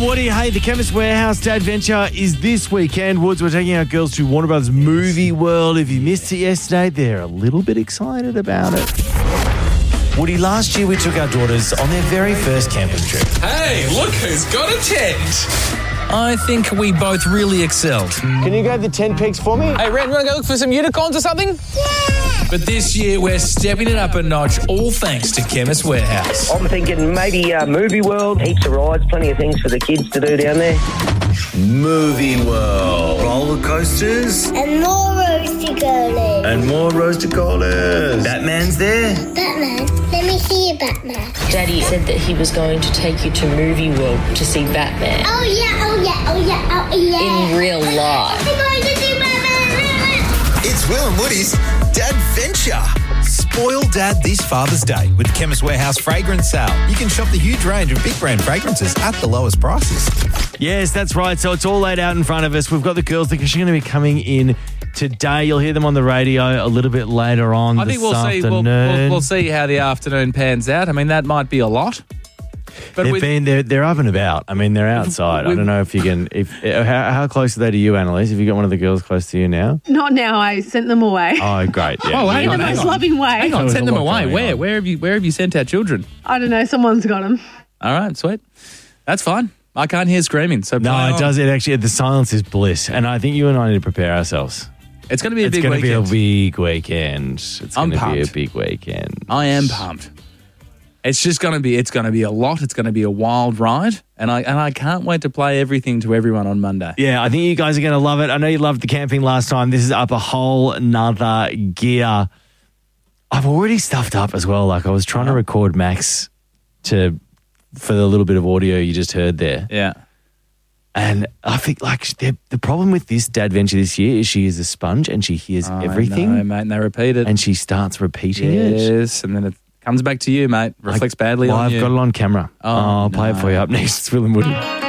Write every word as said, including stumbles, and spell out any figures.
Woody. Hey, the Chemist Warehouse Dadventure is this weekend. Woods, we're taking our girls to Warner Brothers Movie World. If you missed it yesterday, they're a little bit excited about it. Woody, last year we took our daughters on their very first camping trip. Hey, look who's got a tent. I think we both really excelled. Can you grab the tent pegs for me? Hey, Red, you want to go look for some unicorns or something? Yeah. But this year we're stepping it up a notch, all thanks to Chemist Warehouse. I'm thinking maybe uh, Movie World, heaps of rides, plenty of things for the kids to do down there. Movie World. Roller coasters. And more roaster coolers. And more roaster coolers. Batman's there. Batman? Let me see you, Batman. Daddy said that he was going to take you to Movie World to see Batman. Oh, yeah, oh, yeah, oh, yeah, oh, yeah. In real life. I'm going to see Batman. It's Will and Woody's Dadventure. Spoil Dad this Father's Day with Chemist Warehouse Fragrance Sale. You can shop the huge range of big brand fragrances at the lowest prices. Yes, that's right. So it's all laid out in front of us. We've got the girls. They're going to be coming in today. You'll hear them on the radio a little bit later on I this think we'll see. afternoon. We'll, we'll, we'll see how the afternoon pans out. I mean, that might be a lot. But They've with, been, they're, they're up and about. I mean, they're outside. I don't know if you can... If how, how close are they to you, Annalise? Have you got one of the girls close to you now? Not now. I sent them away. Oh, great. Yeah. Oh, hang In on, the hang most on. loving way. Hang on, There send was them a lot away. going Where? on. Where have you? Where have you sent our children? I don't know. Someone's got them. All right, sweet. That's fine. I can't hear screaming. So No, play it on. does. It actually... The silence is bliss. And I think you and I need to prepare ourselves. It's going to be a It's big going to be a weekend. big weekend. It's I'm going to be a pumped. big weekend. I am pumped. It's just going to be. It's going to be a lot. It's going to be a wild ride, and I and I can't wait to play everything to everyone on Monday. Yeah, I think you guys are going to love it. I know you loved the camping last time. This is up a whole nother gear. I've already stuffed up as well. Like I was trying to record Max to for the little bit of audio you just heard there. Yeah. And I think like the, the problem with this Dadventure this year is she is a sponge and she hears I everything know, mate, and they repeat it, and she starts repeating it. yes, and then it comes back to you, mate. Reflects badly Well, on I've you. got it on camera. Oh, I'll play it no. for you up next. It's Will and Woody.